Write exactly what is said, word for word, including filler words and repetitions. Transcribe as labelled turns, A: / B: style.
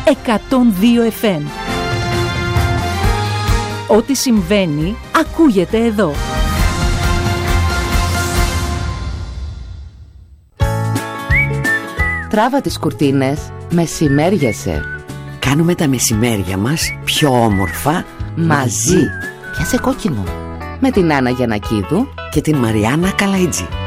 A: εκατόν δύο εφ εμ. Ό,τι συμβαίνει ακούγεται εδώ.
B: Τράβα τις κουρτίνες, μεσημέριασε.
C: Κάνουμε τα μεσημέρια μας πιο όμορφα
B: Μαζί. Πιάσε κόκκινο. Με την Άννα Γιαννακίδου
C: και την Μαριάννα Καλαϊτζή.